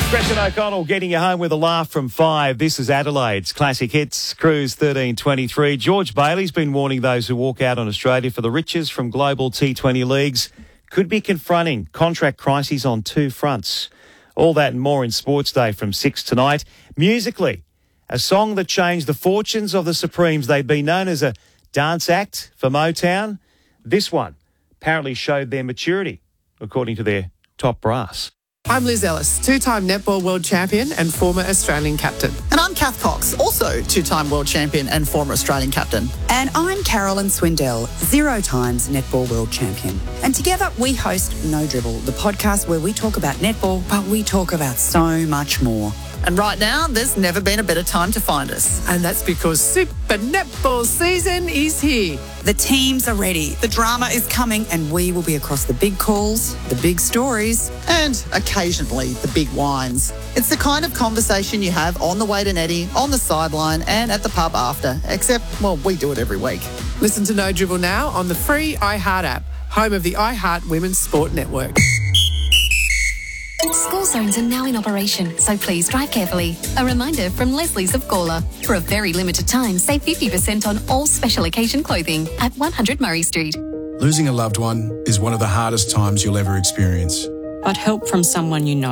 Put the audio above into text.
Gretchen O'Connell getting you home with a laugh from 5. This is Adelaide's Classic Hits, Cruise 1323. George Bailey's been warning those who walk out on Australia for the riches from global T20 leagues could be confronting contract crises on 2 fronts. All that and more in Sports Day from 6 tonight. Musically, a song that changed the fortunes of the Supremes. They'd been known as a dance act for Motown. This one apparently showed their maturity, according to their top brass. I'm Liz Ellis, 2-time netball world champion and former Australian captain. And I'm Kath Cox, also 2-time world champion and former Australian captain. And I'm Carolyn Swindell, 0 times netball world champion. And together we host No Dribble, the podcast where we talk about netball, but we talk about so much more. And right now, there's never been a better time to find us. And that's because Super Netball season is here. The teams are ready, the drama is coming, and we will be across the big calls, the big stories. And occasionally, the big wines. It's the kind of conversation you have on the way to Netty, on the sideline, and at the pub after. Except, well, we do it every week. Listen to No Dribble now on the free iHeart app, home of the iHeart Women's Sport Network. School zones are now in operation, so please drive carefully. A reminder from Leslie's of Gawler. For a very limited time, save 50% on all special occasion clothing at 100 Murray Street. Losing a loved one is one of the hardest times you'll ever experience. But help from someone you know